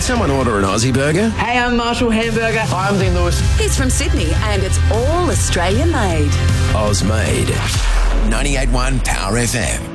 someone order an Aussie burger? Hey, I'm Marshall Hamburger. Hi, I'm Dean Lewis. He's from Sydney and it's all Australia made. Oz made. 98.1 Power FM.